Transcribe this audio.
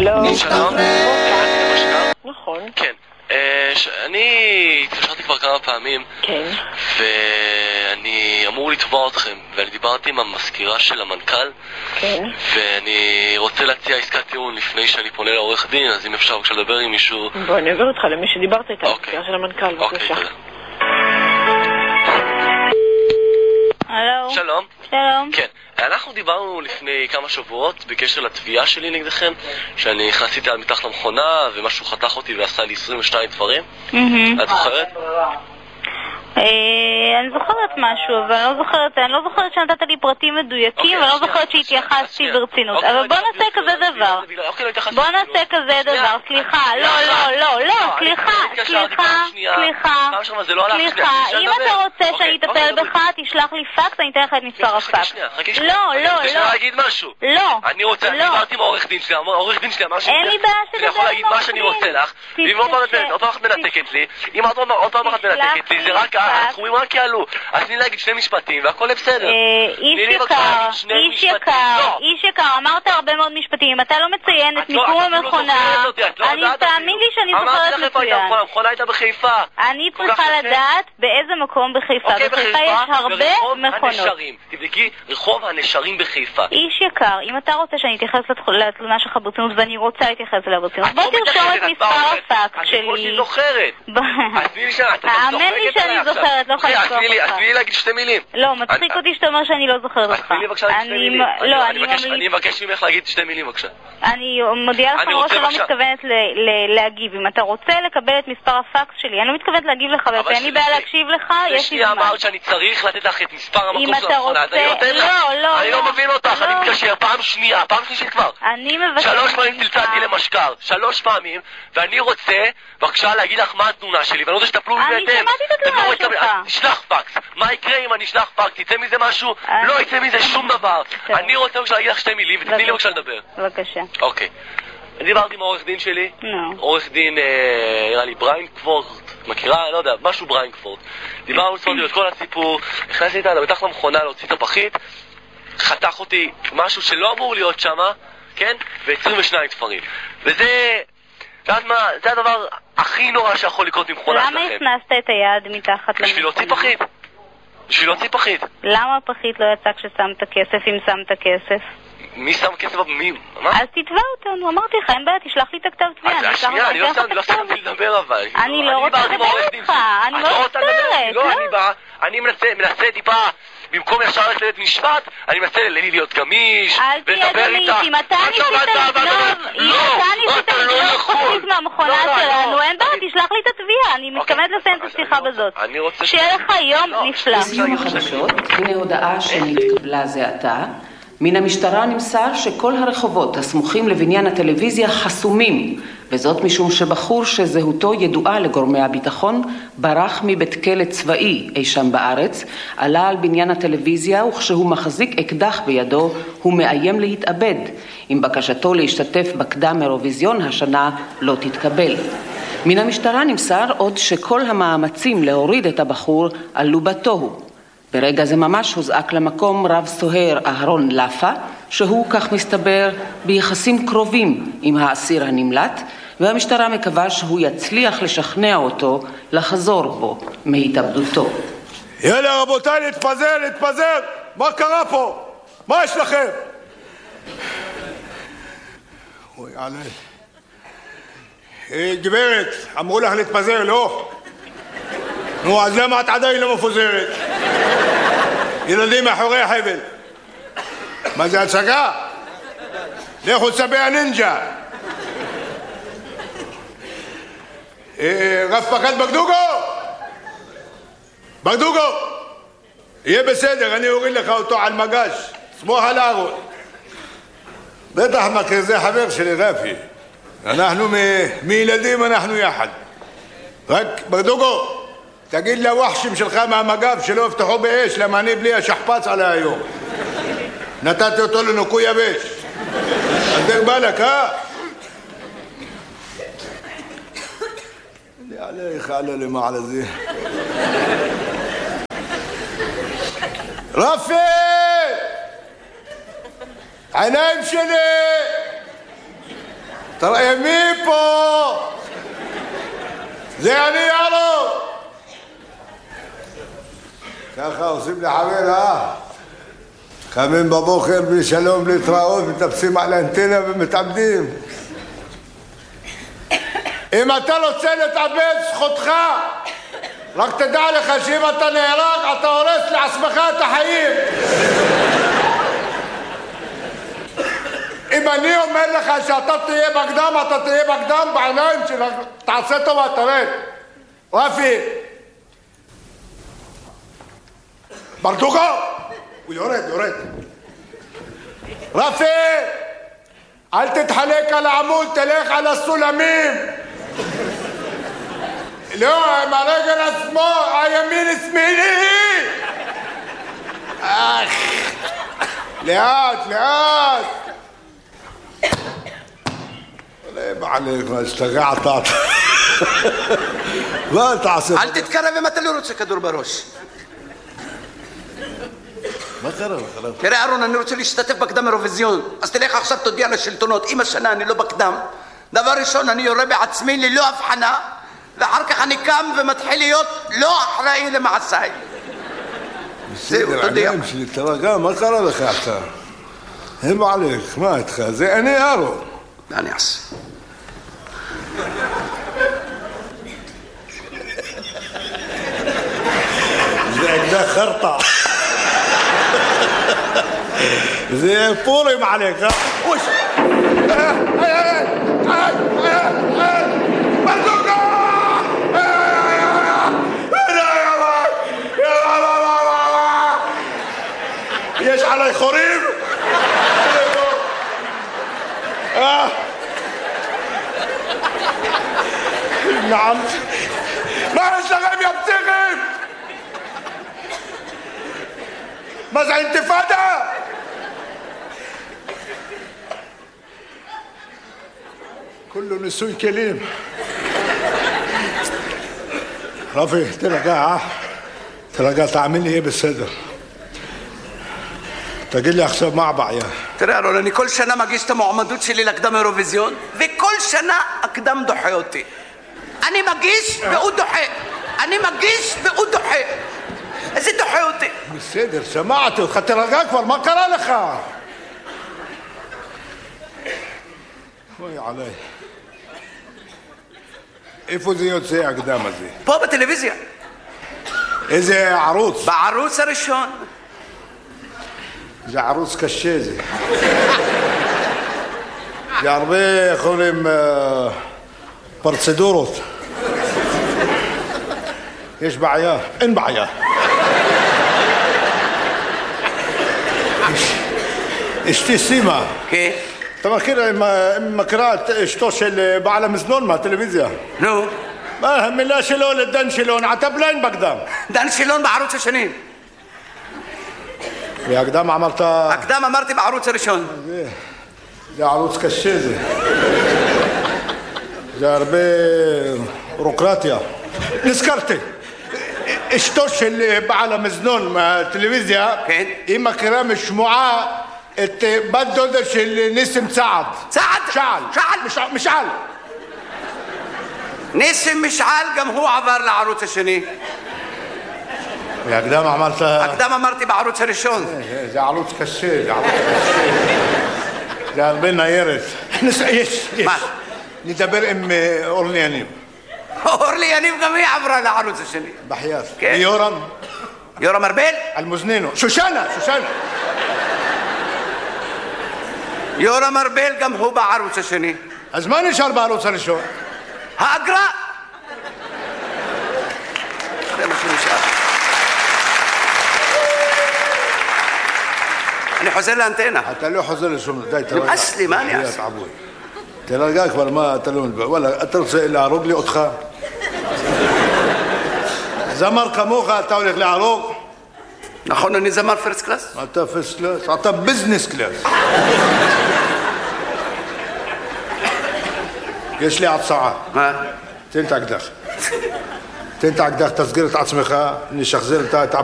שלום. שלום. נכון. כן. אני התקשרתי כבר כמה פעמים. כן. ואני אמור לתבוע אתכם, ואני דיברתי עם המזכירה של המנכ"ל. כן. ואני רוצה להציע עסקת טיעון לפני שאני פונה לעורך דין, אז אם אפשר בבקשה לדבר עם מישהו. בוא, אני עובר אותך למי שדיברת איתה, המזכירה של המנכ"ל, בבקשה. תודה. הלו. שלום. שלום. כן, אנחנו דיברנו לפני כמה שבועות בקשר לתביעה שלי נגדכם, שאני נכנסתי על מתחת למכונה ומשהו חתך אותי ועשה לי 22 דברים. את זוכרת? אני זוכרת משהו, אבל אני לא זוכרת שנתת לי פרטים מדויקים, ואני לא זוכרת שהתייחסתי ברצינות. אבל בוא נעשה כזה דבר. סליחה, סליחה, אם אתה רוצה שאני אטפל בך, תשלח לי פקס, אני אתן לך את מספר הפקס. לא. לא. אני דיברתי עם העורך דין שלי, העורך דין שלי אמר אין לי בעיה שאני יכול להגיד מה שאני רוצה לך, ואם עוד פעם אחת מנתקת לי, זה רק התחומים רק יעלו. אז תני להגיד שני משפטים והכל בסדר. איש יקר, אמרת הרבה מאוד משפטים. אם אתה לא מציין את מיקום המכונה, אני תאמין לי שאני זוכרת מצוין. המכונה הייתה בחיפה. אני צריכה לדעת באיזה מקום בחיפה. בחיפה יש הרבה מכונות. תבדקי רחוב הנשרים בחיפה. איש יקר, אם אתה רוצה שאני אתייחס לתלונה שלך ברצינות, ואני רוצה להתייחס אליה ברצינות, בוא תרשום את מספר הפקס שלי. אני חושב זוכרת. האמן לי שאני זוכרת, לא יכולה לזכור אותך. אז תני לי להגיד שתי מילים. לא, מצחיק אותי שאתה אומר שאני לא זוכרת אותך. אז תני לי בבקשה להגיד שתי מילים. אני מבקש ממך להגיד שתי מילים בבקשה. אני מודיעה לך מראש שלא מתכוונת להגיב. אם אתה רוצה לקבל את מספר הפקס שלי, אני לא מתכוונת להגיב לך, ואין לי בעיה להקשיב לך, יש לי זמן. אמרת שאני צריך לתת לך את מספר המקום של המכונה. אני לא מבין אותך, אני מתקשר פעם שנייה, פעם שלישית כבר. אני מבקש 3 פעמים צלצלתי למשקר, 3 פעמים, ואני רוצה בבקשה להגיד לך מה התלונה שלי, ואני רוצה שתפלו בהתאם. אני שמעתי את התלונה שלך. תשלח פקס. מה יקרה אם אני אשלח פקס? יצא מזה משהו? לא יצא מזה שום דבר. אני רוצה בבקשה להגיד לך שתי מילים, ותתני לי בבקשה לדבר. בבקשה. אוקיי. אני דיברתי עם העורך דין שלי. עורך דין, נראה לי בריינקפורט. מכירה? לא יודע, משהו בריינקפורט. דיברנו את כל הסיפור. הכנסתי איתה לבטח למכונה להוציא את הפחית. חתך אותי משהו שלא אמור להיות שמה, כן? ו22 תפרים. וזה, יודעת מה, זה הדבר הכי נורא שיכול לקרות ממכונה שלכם. למה הכנסת את היד מתחת למכונה? בשביל להוציא פחית. בשביל להוציא פחית. למה הפחית לא יצא כששמת כסף, אם שמת כסף? מי שם כסף? מי? מה? אז תתבע אותנו, אמרתי לך, אין בעיה, תשלח לי את הכתב תביעה. אז שנייה, אני לא שמתי לדבר אבל. אני לא רוצה לדבר איתך, אני לא רוצה. אני מנסה טיפה, במקום ישר ללכת לבית משפט, אני מנסה להיות גמיש, אל תהיה גמיש, אם אתה ניסית לגנוב פחית מהמכונה שלנו, אין בעיה, תשלח לי את התביעה, אני מתכוונת לסיים את השיחה בזאת. שיהיה לך יום נפלא. בסיום החדשות, הנה הודעה שנתקבלה זה עתה. מן המשטרה נמסר שכל הרחובות הסמוכים לבניין הטלוויזיה חסומים, וזאת משום שבחור שזהותו ידועה לגורמי הביטחון ברח מבית כלא צבאי אי שם בארץ, עלה על בניין הטלוויזיה וכשהוא מחזיק אקדח בידו הוא מאיים להתאבד, אם בקשתו להשתתף בקדם אירוויזיון השנה לא תתקבל. מן המשטרה נמסר עוד שכל המאמצים להוריד את הבחור עלו בתוהו. ברגע זה ממש הוזעק למקום רב סוהר אהרון לפה, שהוא כך מסתבר ביחסים קרובים עם האסיר הנמלט, והמשטרה מקווה שהוא יצליח לשכנע אותו לחזור בו מהתאבדותו. יאללה רבותיי, להתפזר, מה קרה פה? מה יש לכם? אוי עלי. גברת, אמרו לך להתפזר, לא? נו, אז למה את עדיין לא מפוזרת? ילדים מאחורי החבל. מה זה הצגה? לכו צבי הנינג'ה. רב פקד בגדוגו! יהיה בסדר, אני אוריד לך אותו על מגש. סמוך על הארון. בטח מכיר, זה חבר שלי רפי. אנחנו מילדים, אנחנו יחד. רק בגדוגו, תגיד לווחשים שלך מהמגב שלא יפתחו באש, למה אני בלי השכפץ עלי היום. נתתי אותו לנוקוי יבש. אז דרך בלק, עליך עלה למעלה זה. רפי! העיניים שלי! תראה מי פה? זה אני יאללה. ככה עושים לחבר, קמים בבוקר בלי שלום, בלי התראות, מטפסים על האנטנה ומתאבדים. אם אתה רוצה להתאבד, זכותך. רק תדע לך שאם אתה נהרג, אתה הורס לעצמך את החיים. אם אני אומר לך שאתה תהיה בקדם, אתה תהיה בקדם בעיניים שלך. תעשה טובה, תראה. רפי. ברדוגו! הוא יורד. רפי! אל תתחלק על העמוד, תלך על הסולמים. לא, עם הרגל השמאל, הימין שמאלי. לאט. לא בעליך, מה השתגעת? מה תעשה? אל תתקרב אם אתה לא רוצה כדור בראש. מה קרה? תראה אהרון, אני רוצה להשתתף בקדם אירוויזיון, אז תלך עכשיו תודיע לשלטונות, אם השנה אני לא בקדם, דבר ראשון אני יורה בעצמי ללא הבחנה, ואחר כך אני קם ומתחיל להיות לא אחראי למעשיי. זהו, תודיע. שלי, תרגע, מה קרה לך אתה? הם עליך, מה איתך? זה אני אהרון. מה אני אעשה? זה אקדח חרטה. זה פורים עליך. אוש! ברדוגו! יש עלי חורים? נעם. מה יש לכם יא פסיכים? מה זה אינתיפאדה? كله نسوي كلام. رافي ترجع تعمل لي ايه بالصدر؟ تجي لي עכשיו מעבע יא. תראה אהרון, אני כל שנה מגיש את המועמדות שלי לקדם אירוויזיון, וכל שנה הקדם דוחה אותי. אני מגיש והוא דוחה. אני מגיש והוא דוחה. איזה דוחה אותי? בסדר, שמעתי אותך, תרגע כבר, מה קרה לך? אוי עליי. איפה זה יוצא הקדם הזה? פה בטלוויזיה. איזה ערוץ? בערוץ הראשון. זה ערוץ קשה זה. זה הרבה יכולים פרצדורות. יש בעיה? אין בעיה. אשתי סימה. כן. אתה מכירה את אשתו של בעל המזנון מהטלוויזיה? נו. מה המילה שלו לדן שילון? אתה בליין בקדם. דן שילון בערוץ השני. והקדם אמרת... הקדם אמרתי בערוץ הראשון. זה ערוץ קשה זה. זה הרבה בירוקרטיה. נזכרתי. אשתו של בעל המזנון מהטלוויזיה, כן. היא מכירה משמועה את בת דודה של ניסים צעד. צעד? משעל. ניסים משעל גם הוא עבר לערוץ השני. והקדם אמרת... הקדם אמרתי בערוץ הראשון. זה ערוץ קשה, זה הרבה ניירת. יש. מה? נדבר עם אורלי יניב. אורלי יניב גם היא עברה לערוץ השני. בחייאת. כן. יורם ארבל? אלמוזנינו. שושנה. יורם ארבל גם הוא בערוץ השני. אז מה נשאר בערוץ הראשון? האגרה. זה מה שנשאר. אני חוזר לאנטנה. אתה לא חוזר לשום, די, תרגע. נמאס לי, מה אני אעשה? תרגע כבר, מה, אתה לא... וואלה, אתה רוצה להרוג לי אותך? זמר כמוך, אתה הולך להרוג? נכון, אני זמר פרסט קלאס? אתה פרסט קלאס? אתה ביזנס קלאס. יש לי הצעה. מה? תן את האקדח. תסגיר את עצמך, נשחזר את